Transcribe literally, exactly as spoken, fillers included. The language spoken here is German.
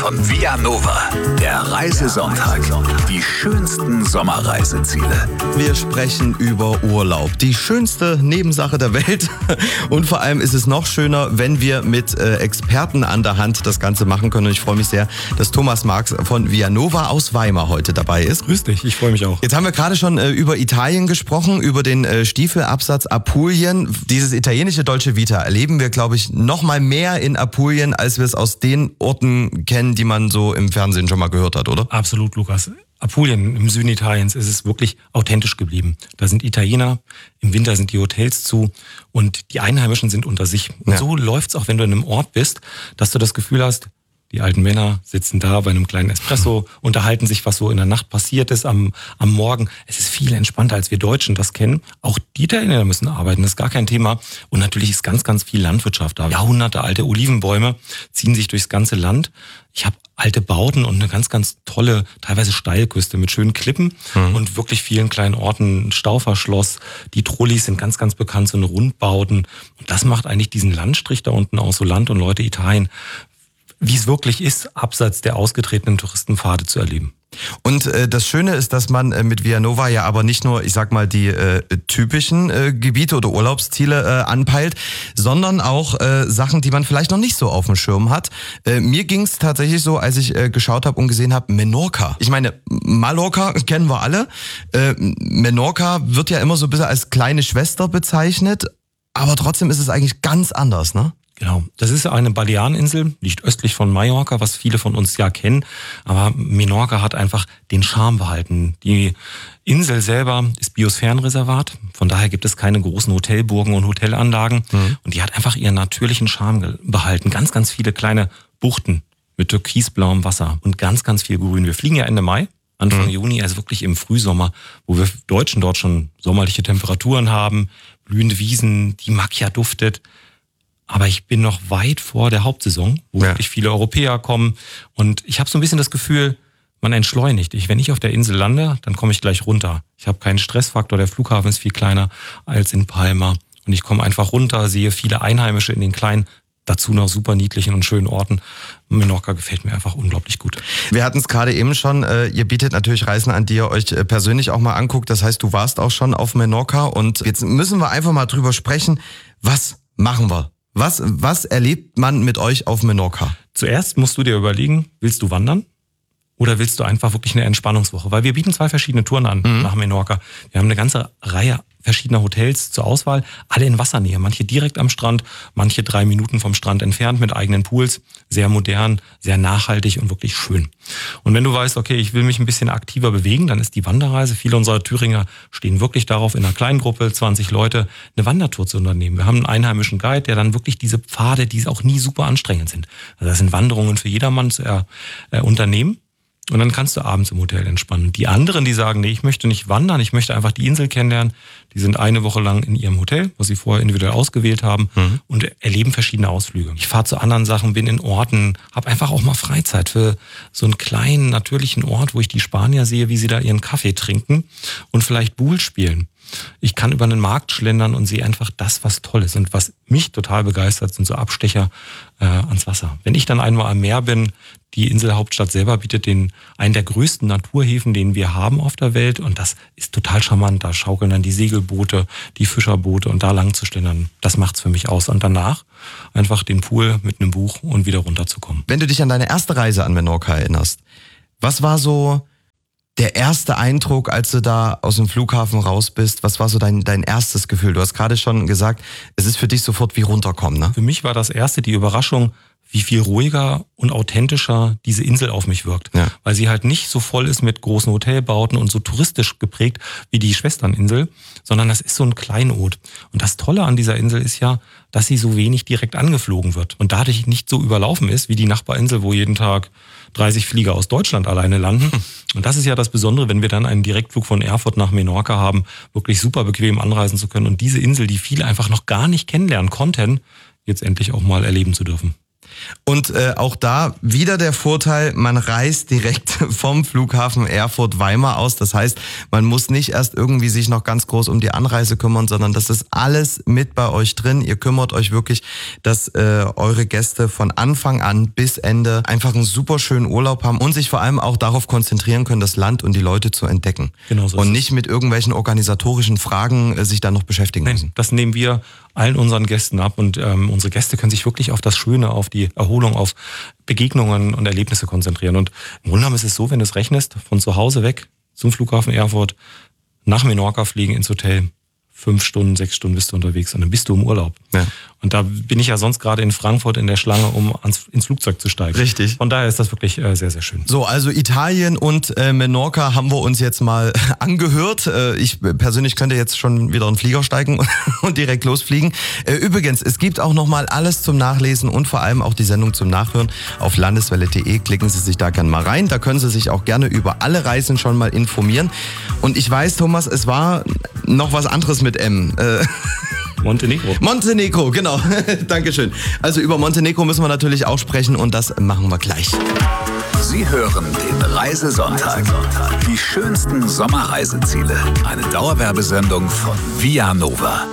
Von Via Nova, der Reisesonntag. Die schönsten Sommerreiseziele. Wir sprechen über Urlaub. Die schönste Nebensache der Welt. Und vor allem ist es noch schöner, wenn wir mit äh, Experten an der Hand das Ganze machen können. Und ich freue mich sehr, dass Thomas Marx von Via Nova aus Weimar heute dabei ist. Grüß dich, ich freue mich auch. Jetzt haben wir gerade schon äh, über Italien gesprochen, über den äh, Stiefelabsatz Apulien. Dieses italienische Dolce Vita erleben wir, glaube ich, noch mal mehr in Apulien, als wir es aus den Orten kennen, die man so im Fernsehen schon mal gehört hat, oder? Absolut, Lukas. Apulien im Süden Italiens ist es wirklich authentisch geblieben. Da sind Italiener, im Winter sind die Hotels zu und die Einheimischen sind unter sich. Und ja. so läuft's auch, wenn du in einem Ort bist, dass du das Gefühl hast, die alten Männer sitzen da bei einem kleinen Espresso, unterhalten sich, was so in der Nacht passiert ist am, am Morgen. Es ist viel entspannter, als wir Deutschen das kennen. Auch die Italiener müssen arbeiten, das ist gar kein Thema. Und natürlich ist ganz, ganz viel Landwirtschaft da. Jahrhunderte alte Olivenbäume ziehen sich durchs ganze Land. Ich habe alte Bauten und eine ganz, ganz tolle, teilweise Steilküste mit schönen Klippen mhm. und wirklich vielen kleinen Orten. Stauferschloss, die Trullis sind ganz, ganz bekannt, so eine Rundbauten. Und das macht eigentlich diesen Landstrich da unten aus, so Land und Leute Italien, wie es wirklich ist, abseits der ausgetretenen Touristenpfade zu erleben. Und äh, das Schöne ist, dass man äh, mit Via Nova ja aber nicht nur, ich sag mal, die äh, typischen äh, Gebiete oder Urlaubsziele äh, anpeilt, sondern auch äh, Sachen, die man vielleicht noch nicht so auf dem Schirm hat. Äh, mir ging es tatsächlich so, als ich äh, geschaut habe und gesehen habe, Menorca. Ich meine, Mallorca kennen wir alle. Äh, Menorca wird ja immer so ein bisschen als kleine Schwester bezeichnet, aber trotzdem ist es eigentlich ganz anders, ne? Genau, das ist eine Baleareninsel, liegt östlich von Mallorca, was viele von uns ja kennen. Aber Menorca hat einfach den Charme behalten. Die Insel selber ist Biosphärenreservat, von daher gibt es keine großen Hotelburgen und Hotelanlagen. Mhm. Und die hat einfach ihren natürlichen Charme behalten. Ganz, ganz viele kleine Buchten mit türkisblauem Wasser und ganz, ganz viel Grün. Wir fliegen ja Ende Mai, Anfang mhm. Juni, also wirklich im Frühsommer, wo wir Deutschen dort schon sommerliche Temperaturen haben, blühende Wiesen, die Macchia duftet. Aber ich bin noch weit vor der Hauptsaison, wo ja. wirklich viele Europäer kommen. Und ich habe so ein bisschen das Gefühl, man entschleunigt. Ich, wenn ich auf der Insel lande, dann komme ich gleich runter. Ich habe keinen Stressfaktor, der Flughafen ist viel kleiner als in Palma. Und ich komme einfach runter, sehe viele Einheimische in den kleinen, dazu noch super niedlichen und schönen Orten. Menorca gefällt mir einfach unglaublich gut. Wir hatten es gerade eben schon, äh, ihr bietet natürlich Reisen an, die ihr euch äh, persönlich auch mal anguckt. Das heißt, du warst auch schon auf Menorca. Und jetzt müssen wir einfach mal drüber sprechen, was machen wir? Was, was erlebt man mit euch auf Menorca? Zuerst musst du dir überlegen, willst du wandern oder willst du einfach wirklich eine Entspannungswoche? Weil wir bieten zwei verschiedene Touren an mhm. nach Menorca. Wir haben eine ganze Reihe verschiedener Hotels zur Auswahl, alle in Wassernähe. Manche direkt am Strand, manche drei Minuten vom Strand entfernt mit eigenen Pools. Sehr modern, sehr nachhaltig und wirklich schön. Und wenn du weißt, okay, ich will mich ein bisschen aktiver bewegen, dann ist die Wanderreise, viele unserer Thüringer stehen wirklich darauf, in einer kleinen Gruppe, zwanzig Leute, eine Wandertour zu unternehmen. Wir haben einen einheimischen Guide, der dann wirklich diese Pfade, die auch nie super anstrengend sind. Also das sind Wanderungen für jedermann zu äh, äh, unternehmen. Und dann kannst du abends im Hotel entspannen. Die anderen, die sagen, nee, ich möchte nicht wandern, ich möchte einfach die Insel kennenlernen, die sind eine Woche lang in ihrem Hotel, was sie vorher individuell ausgewählt haben mhm. und erleben verschiedene Ausflüge. Ich fahre zu anderen Sachen, bin in Orten, habe einfach auch mal Freizeit für so einen kleinen, natürlichen Ort, wo ich die Spanier sehe, wie sie da ihren Kaffee trinken und vielleicht Buhl spielen. Ich kann über einen Markt schlendern und sehe einfach das, was toll ist. Und was mich total begeistert, sind so Abstecher äh, ans Wasser. Wenn ich dann einmal am Meer bin, die Inselhauptstadt selber bietet den einen der größten Naturhäfen, den wir haben auf der Welt. Und das ist total charmant. Da schaukeln dann die Segelboote, die Fischerboote und da lang zu schlendern, das macht's für mich aus. Und danach einfach den Pool mit einem Buch und wieder runterzukommen. Wenn du dich an deine erste Reise an Menorca erinnerst, was war so der erste Eindruck, als du da aus dem Flughafen raus bist? Was war so dein, dein erstes Gefühl? Du hast gerade schon gesagt, es ist für dich sofort wie runterkommen, ne? Für mich war das erste die Überraschung, wie viel ruhiger und authentischer diese Insel auf mich wirkt. Ja. Weil sie halt nicht so voll ist mit großen Hotelbauten und so touristisch geprägt wie die Schwesterninsel, sondern das ist so ein Kleinod. Und das Tolle an dieser Insel ist ja, dass sie so wenig direkt angeflogen wird und dadurch nicht so überlaufen ist wie die Nachbarinsel, wo jeden Tag dreißig Flieger aus Deutschland alleine landen. Hm. Und das ist ja das Besondere, wenn wir dann einen Direktflug von Erfurt nach Menorca haben, wirklich super bequem anreisen zu können und diese Insel, die viele einfach noch gar nicht kennenlernen konnten, jetzt endlich auch mal erleben zu dürfen. Und äh, auch da wieder der Vorteil, man reist direkt vom Flughafen Erfurt-Weimar aus. Das heißt, man muss nicht erst irgendwie sich noch ganz groß um die Anreise kümmern, sondern das ist alles mit bei euch drin. Ihr kümmert euch wirklich, dass äh, eure Gäste von Anfang an bis Ende einfach einen super schönen Urlaub haben und sich vor allem auch darauf konzentrieren können, das Land und die Leute zu entdecken. Genau so. Und nicht mit irgendwelchen organisatorischen Fragen äh, sich dann noch beschäftigen Nein, müssen. das nehmen wir allen unseren Gästen ab und ähm, unsere Gäste können sich wirklich auf das Schöne, auf die Erholung, auf Begegnungen und Erlebnisse konzentrieren. Und im Grunde genommen ist es so, wenn du es rechnest, von zu Hause weg zum Flughafen Erfurt, nach Menorca fliegen ins Hotel, fünf Stunden, sechs Stunden bist du unterwegs und dann bist du im Urlaub. Ja. Und da bin ich ja sonst gerade in Frankfurt in der Schlange, um ans, ins Flugzeug zu steigen. Richtig. Von daher ist das wirklich äh, sehr, sehr schön. So, also Italien und äh, Menorca haben wir uns jetzt mal angehört. Äh, ich persönlich könnte jetzt schon wieder in den Flieger steigen und, und direkt losfliegen. Äh, übrigens, es gibt auch nochmal alles zum Nachlesen und vor allem auch die Sendung zum Nachhören auf landeswelle punkt de. Klicken Sie sich da gerne mal rein. Da können Sie sich auch gerne über alle Reisen schon mal informieren. Und ich weiß, Thomas, es war noch was anderes mit M. Äh, Montenegro. Montenegro, genau. Dankeschön. Also über Montenegro müssen wir natürlich auch sprechen und das machen wir gleich. Sie hören den Reisesonntag. Die schönsten Sommerreiseziele. Eine Dauerwerbesendung von Via Nova.